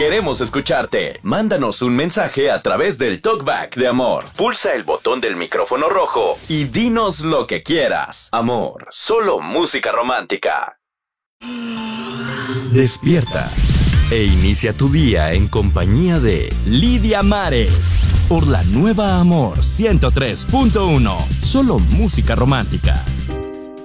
Queremos escucharte. Mándanos un mensaje a través del TalkBack de Amor. Pulsa el botón del micrófono rojo y dinos lo que quieras. Amor, solo música romántica. Despierta e inicia tu día en compañía de Lidia Mares por la nueva Amor 103.1. Solo música romántica.